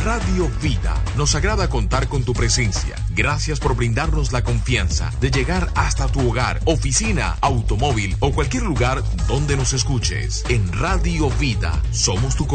Radio Vida nos agrada contar con tu presencia. Gracias por brindarnos la confianza de llegar hasta tu hogar, oficina, automóvil o cualquier lugar donde nos escuches. En Radio Vida somos tu